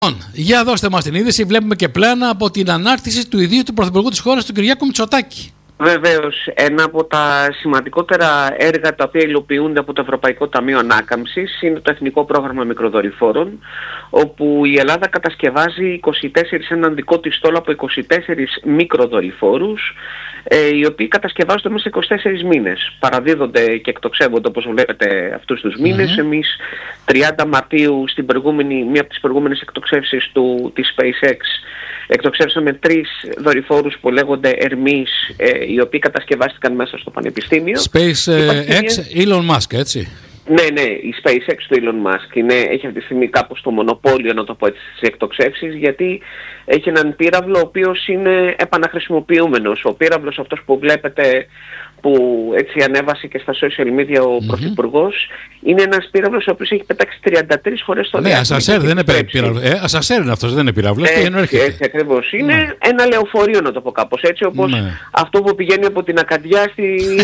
Για δώστε μας την είδηση. Βλέπουμε και πλάνα από την ανάρτηση του ιδίου του Πρωθυπουργού της χώρας, του Κυριάκου Μητσοτάκη. Βεβαίως, ένα από τα σημαντικότερα έργα τα οποία υλοποιούνται από το Ευρωπαϊκό Ταμείο Ανάκαμψης είναι το Εθνικό Πρόγραμμα Μικροδορυφόρων, όπου η Ελλάδα κατασκευάζει έναν δικό της στόλο από 24 μικροδορυφόρους, οι οποίοι κατασκευάζονται μέσα σε 24 μήνες. Παραδίδονται και εκτοξεύονται, όπως βλέπετε, αυτούς τους μήνες. Εμείς 30 Μαρτίου, μία από τις προηγούμενες εκτοξεύσεις της SpaceX, εκτοξεύσαμε 3 δορυφόρους που λέγονται Hermes, οι οποίοι κατασκευάστηκαν μέσα στο Πανεπιστήμιο. SpaceX, Elon Musk, έτσι. Ναι, η SpaceX του Elon Musk έχει αυτή τη στιγμή κάπως το μονοπόλιο, να το πω έτσι, στις εκτοξεύσεις, γιατί έχει έναν πύραυλο ο οποίος είναι επαναχρησιμοποιούμενος. Ο πύραυλος αυτός που βλέπετε, που έτσι ανέβασε και στα social media ο Πρωθυπουργός, είναι ένας πύραυλος ο οποίος έχει πετάξει 33 φορές στο διάστημα. Ναι, ασασέρ δεν είναι πύραυλος. Ασασέρ είναι αυτός, δεν είναι πύραυλος. Έτσι ακριβώς. Είναι ένα λεωφορείο, να το πω κάπως έτσι, όπως αυτό που πηγαίνει από την Ακαντιά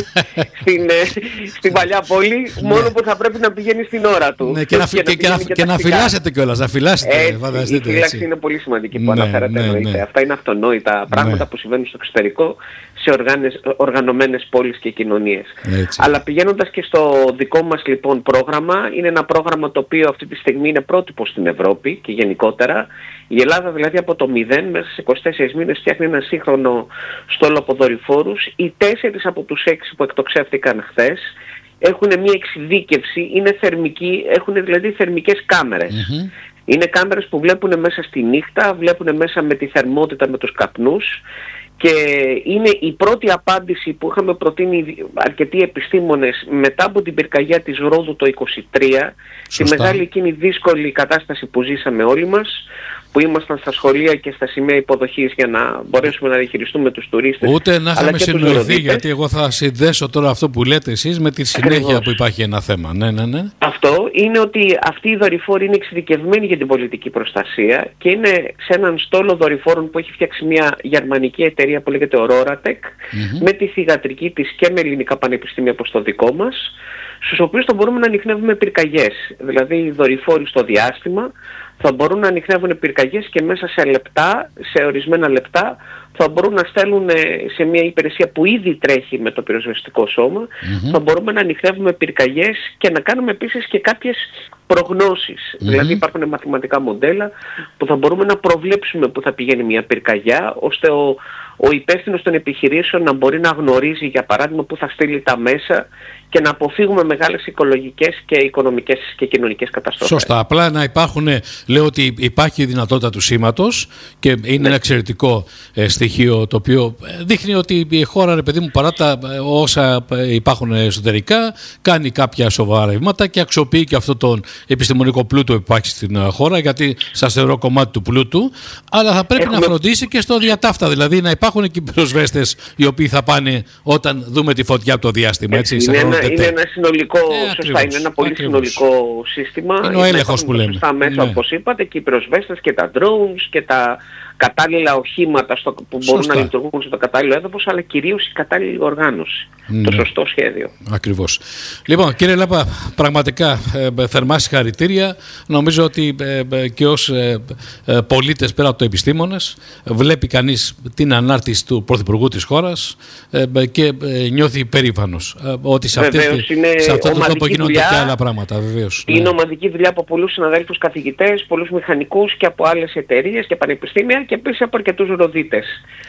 στην παλιά πόλη, μόνο που θα πρέπει να πηγαίνει στην ώρα του. Ναι, και να φυλάσσετε κιόλας, να φυλάσσετε. Η φύλαξη είναι πολύ σημαντική που αναφέρατε. Αυτά είναι αυτονόητα πράγματα που συμβαίνουν στο εξωτερικό, σε οργανωμένες πόλεις και κοινωνίες. Αλλά πηγαίνοντας και στο δικό μας λοιπόν πρόγραμμα, είναι ένα πρόγραμμα το οποίο αυτή τη στιγμή είναι πρότυπο στην Ευρώπη και γενικότερα. Η Ελλάδα δηλαδή από το 0 μέσα σε 24 μήνες φτιάχνει ένα σύγχρονο στόλο από δορυφόρους. Οι 4 από τους 6 που εκτοξεύτηκαν χθες έχουν μια εξειδίκευση, είναι θερμικοί, έχουν δηλαδή θερμικές κάμερες. Είναι κάμερες που βλέπουν μέσα στη νύχτα, βλέπουν μέσα με τη θερμότητα, με τους καπνούς. Και είναι η πρώτη απάντηση που είχαμε προτείνει αρκετοί επιστήμονες μετά από την πυρκαγιά της Ρόδου το 23, τη μεγάλη εκείνη δύσκολη κατάσταση που ζήσαμε όλοι μας, που ήμασταν στα σχολεία και στα σημεία υποδοχής για να μπορέσουμε να διαχειριστούμε τους τουρίστες. Ούτε να είχαμε συνοηθεί, γιατί εγώ θα συνδέσω τώρα αυτό που λέτε εσείς με τη συνέχεια που υπάρχει ένα θέμα. Ναι. Αυτό είναι ότι αυτοί οι δορυφόροι είναι εξειδικευμένοι για την πολιτική προστασία και είναι σε έναν στόλο δορυφόρων που έχει φτιάξει μια γερμανική εταιρεία που λέγεται Auroratech, με τη θυγατρική της και με ελληνικά πανεπιστήμια όπως το δικό μας, στους οποίους θα μπορούμε να ανιχνεύουμε πυρκαγιές. Δηλαδή οι δορυφόροι στο διάστημα θα μπορούν να ανιχνεύουν πυρκαγιές και μέσα σε λεπτά, σε ορισμένα λεπτά, θα μπορούν να στέλνουν σε μια υπηρεσία που ήδη τρέχει με το πυροσβεστικό σώμα, θα μπορούμε να ανιχνεύουμε πυρκαγιές και να κάνουμε επίσης και κάποιες προγνώσεις. Δηλαδή υπάρχουν μαθηματικά μοντέλα που θα μπορούμε να προβλέψουμε που θα πηγαίνει μια πυρκαγιά, ώστε ο υπεύθυνος των επιχειρήσεων να μπορεί να γνωρίζει, για παράδειγμα, που θα στείλει τα μέσα και να αποφύγουμε μεγάλες οικολογικές και οικονομικές και κοινωνικές καταστροφές. Σωστά. Απλά να υπάρχουν, λέω ότι υπάρχει η δυνατότητα του σήματος και είναι ένα εξαιρετικό στοιχείο το οποίο δείχνει ότι η χώρα, ρε παιδί μου, παρά τα όσα υπάρχουν εσωτερικά, κάνει κάποια σοβαρά βήματα και αξιοποιεί και αυτό τον επιστημονικό πλούτο που υπάρχει στην χώρα, γιατί σας θεωρώ κομμάτι του πλούτου, αλλά θα πρέπει να φροντίσει και στο διατάφτα, δηλαδή να υπάρχουν και πυροσβέστες οι οποίοι θα πάνε όταν δούμε τη φωτιά από το διάστημα. Έτσι, είναι ένα συνολικό, σωστά, είναι ένα πολύ συνολικό σύστημα. Είναι ο έλεγχος που λέμε. Σωστά μέσα, όπως είπατε, και οι πυροσβέστες και τα drones και τα κατάλληλα οχήματα που μπορούν να λειτουργούν στο κατάλληλο έδαφος, αλλά κυρίως η κατάλληλη οργάνωση. Το σωστό σχέδιο. Ακριβώς. Λοιπόν, κύριε Λάπα, πραγματικά θερμά συγχαρητήρια. Νομίζω ότι και ως πολίτες, πέρα από το επιστήμονες, βλέπει κανείς την ανάρτηση του Πρωθυπουργού της χώρας και νιώθει περήφανος ότι σε αυτό το τόπο γίνονται και άλλα πράγματα. Βεβαίως. Είναι ομαδική δουλειά από πολλούς συναδέλφους καθηγητές, πολλούς μηχανικούς και από άλλες εταιρείες και πανεπιστήμια και επίσης από αρκετούς ροδίτες.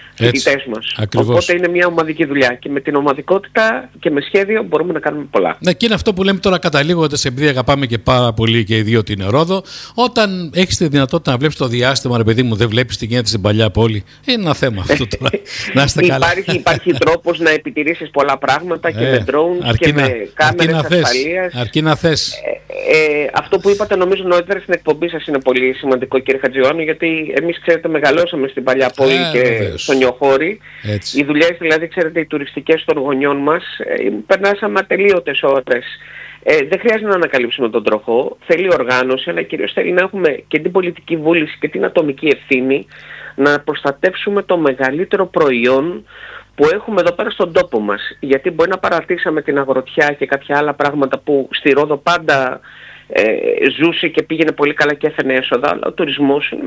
Ακριβώς. Οπότε είναι μια ομαδική δουλειά και με την ομαδικότητα και με σχέδιο μπορούμε να κάνουμε πολλά. Ναι, και είναι αυτό που λέμε τώρα καταλήγοντας, επειδή αγαπάμε και πάρα πολύ και οι δύο την Ρόδο, όταν έχεις τη δυνατότητα να βλέπεις το διάστημα, ρε παιδί μου, δεν βλέπεις τι γίνεται στην παλιά πόλη. Είναι ένα θέμα αυτό τώρα. Να είστε καλά. Υπάρχει τρόπος να επιτηρήσεις πολλά πράγματα και με drones και με κάμερες ασφαλείας. Αρκεί να θες. Αυτό που είπατε νομίζω νωρίτερα στην εκπομπή σας είναι πολύ σημαντικό, κύριε Χατζιωάννου, γιατί εμείς, ξέρετε, μεγαλώσαμε στην παλιά πόλη και στο Νιοχώρι. Οι δουλειές, δηλαδή, ξέρετε, οι τουριστικές των γονιών μας, περνάσαμε ατελείωτες ώρες. Δεν χρειάζεται να ανακαλύψουμε τον τροχό, θέλει οργάνωση, αλλά κυρίως θέλει να έχουμε και την πολιτική βούληση και την ατομική ευθύνη να προστατεύσουμε το μεγαλύτερο προϊόν που έχουμε εδώ πέρα στον τόπο μας. Γιατί μπορεί να παρατήσαμε την αγροτιά και κάποια άλλα πράγματα που στη Ρόδο πάντα ζούσε και πήγαινε πολύ καλά και έφερνε έσοδα, αλλά ο τουρισμός είναι